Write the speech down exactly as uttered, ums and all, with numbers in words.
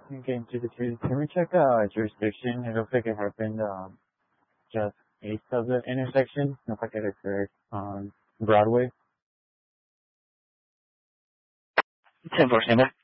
Okay, to the truth. Can we check uh jurisdiction? It looks like it happened um just east of the intersection. Looks like it occurred on Broadway. ten four, stand by.